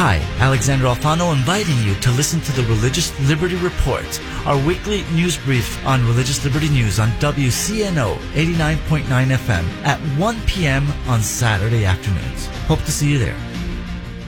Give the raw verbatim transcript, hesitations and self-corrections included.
Hi, Alexander Alfano inviting you to listen to the Religious Liberty Report, our weekly news brief on religious liberty news on W C N O eighty-nine point nine F M at one p.m. on Saturday afternoons. Hope to see you there.